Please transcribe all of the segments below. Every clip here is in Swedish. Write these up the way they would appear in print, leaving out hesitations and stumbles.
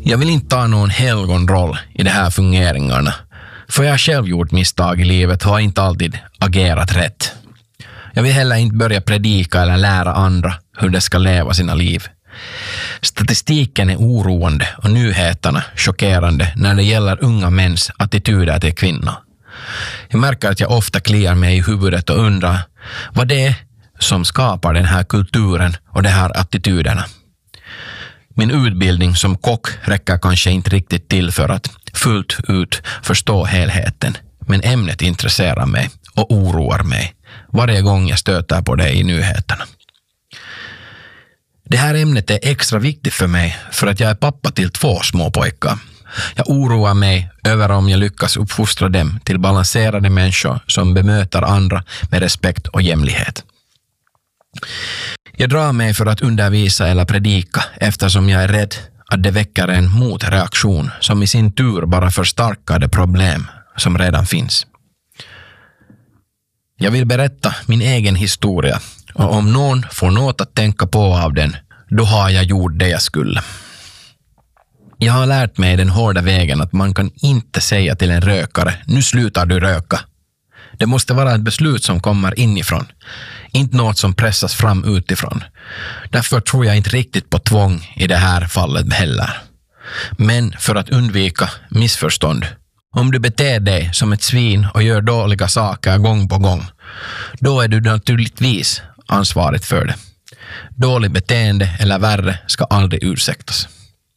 Jag vill inte ta någon helgonroll i de här fungeringarna, för jag har själv gjort misstag i livet och har inte alltid agerat rätt. Jag vill heller inte börja predika eller lära andra hur de ska leva sina liv. Statistiken är oroande och nyheterna chockerande när det gäller unga mäns attityder till kvinnor. Jag märker att jag ofta kliar mig i huvudet och undrar vad det är som skapar den här kulturen och de här attityderna. Min utbildning som kock räcker kanske inte riktigt till för att fullt ut förstå helheten, men ämnet intresserar mig och oroar mig varje gång jag stöter på det i nyheterna. Det här ämnet är extra viktigt för mig för att jag är pappa till 2 små pojkar. Jag oroar mig över om jag lyckas uppfostra dem till balanserade människor som bemöter andra med respekt och jämlikhet. Jag drar mig för att undervisa eller predika eftersom jag är rädd att det väcker en motreaktion som i sin tur bara förstärker det problem som redan finns. Jag vill berätta min egen historia och om någon får något att tänka på av den, då har jag gjort det jag skulle. Jag har lärt mig den hårda vägen att man kan inte säga till en rökare, nu slutar du röka. Det måste vara ett beslut som kommer inifrån, inte något som pressas fram utifrån. Därför tror jag inte riktigt på tvång i det här fallet heller. Men för att undvika missförstånd, om du beter dig som ett svin och gör dåliga saker gång på gång, då är du naturligtvis ansvarig för det. Dåligt beteende eller värre ska aldrig ursäktas.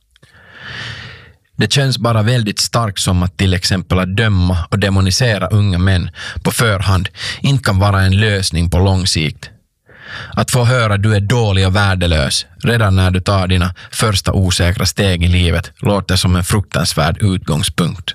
Det känns bara väldigt starkt som att till exempel att döma och demonisera unga män på förhand inte kan vara en lösning på lång sikt. Att få höra du är dålig och värdelös redan när du tar dina första osäkra steg i livet låter som en fruktansvärd utgångspunkt.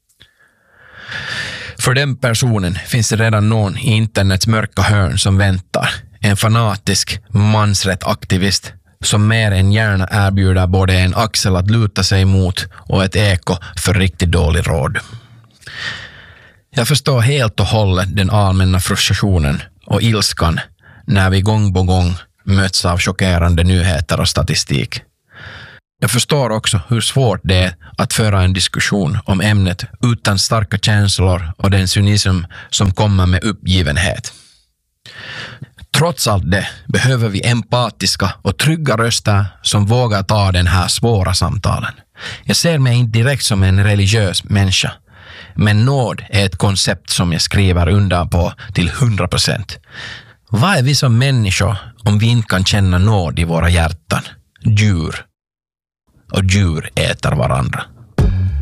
För den personen finns det redan någon i internets mörka hörn som väntar. En fanatisk mansrättaktivist som mer än gärna erbjuder både en axel att luta sig mot och ett eko för riktigt dålig råd. Jag förstår helt och hållet den allmänna frustrationen och ilskan när vi gång på gång möts av chockerande nyheter och statistik. Jag förstår också hur svårt det är att föra en diskussion om ämnet utan starka känslor och den cynism som kommer med uppgivenhet. Trots allt det behöver vi empatiska och trygga röster som vågar ta den här svåra samtalen. Jag ser mig inte direkt som en religiös människa, men nåd är ett koncept som jag skriver under på till 100%. Vad är vi som människor om vi inte kan känna nåd i våra hjärtan? Djur. Och djur äter varandra.